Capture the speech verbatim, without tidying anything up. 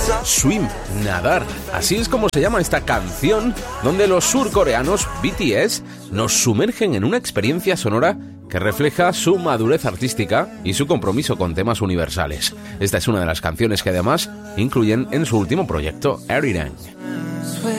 Swim, nadar. Así es como se llama esta canción, donde los surcoreanos B T S nos sumergen en una experiencia sonora que refleja su madurez artística y su compromiso con temas universales. Esta es una de las canciones que además incluyen en su último proyecto, Arirang.